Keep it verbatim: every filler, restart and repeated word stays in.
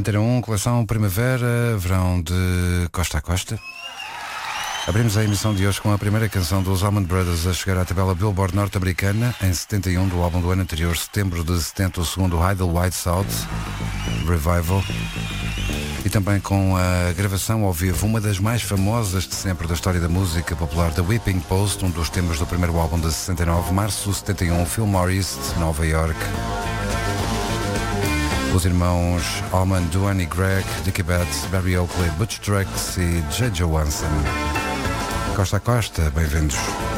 Antena um, coleção Primavera, verão de Costa a Costa. Abrimos a emissão de hoje com a primeira canção dos Allman Brothers a chegar à tabela Billboard norte-americana em setenta e um, do álbum do ano anterior, setembro de setenta, o segundo Idle White South, Revival. E também com a gravação ao vivo, uma das mais famosas de sempre da história da música popular, The Whipping Post, um dos temas do primeiro álbum de sessenta e nove, março de setenta e um, Fillmore East, Nova York. Os irmãos Allman, Duane e Greg, Dickie Betts, Barry Oakley, Butch Trucks e J. Johansson. Costa a Costa, bem-vindos.